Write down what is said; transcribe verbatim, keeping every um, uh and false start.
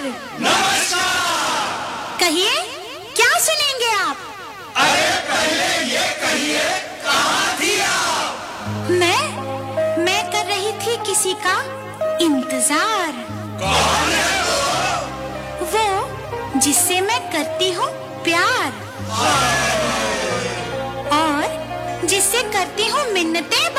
नमस्कार। नमस्कार। कहिए, क्या सुनेंगे आप? अरे पहले ये कहिए, कहाँ थी आप? मैं मैं कर रही थी किसी का इंतजार। कौन है वो? वो जिससे मैं करती हूँ प्यार और जिससे करती हूँ मिन्नतें